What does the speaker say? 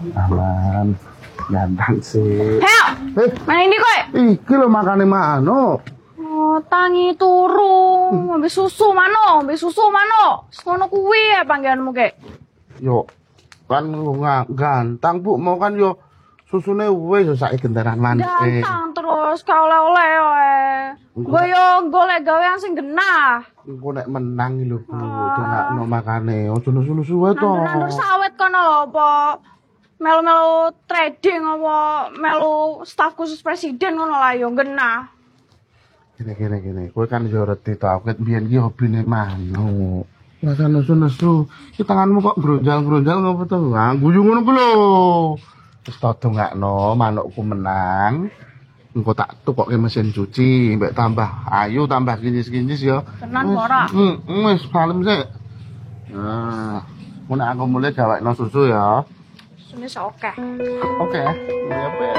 Aman. Ganteng sih. Heo, mana ini kowe? Iki lho makane mano. Oh, tangi turu. Ambil susu mano, Sono kuwi ya panggilanmu kek. Yo, kan ganteng Bu, mau kan yo susune wis yo saiki gendaran manis. Ganteng terus ka oleh-oleh wae. Gue yo golek gawean sing genah. Engko nek menang iki lho Bu, dongakno makane. Ojo nusu-nusu wae to. Nandur sawit kono lho apa? Melu-melu trading apa melu staf khusus presiden ngono lah yo genah. Gini. Kowe kan yo reti to, aku biyen iki hobine mano. Rasa nesu-nesu, ki tanganmu kok gronjal-gronjal ngopo to? Ah, guyu ngono ku lho. Wis to dongakno manukku menang. Engko tak tukokke mesin cuci, mbek tambah ayu, tambah kinis-kinis ya. Tenan ora? Wis kalem sik. Nah, mun aku mulai gawekno susu ya. Susune sok akeh. Oke. Ya,